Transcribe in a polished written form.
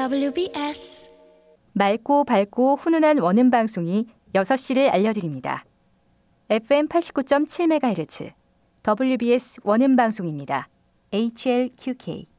WBS 맑고 밝고 훈훈한 원음 방송이 6시를 알려드립니다. FM 89.7MHz WBS 원음 방송입니다. HLQK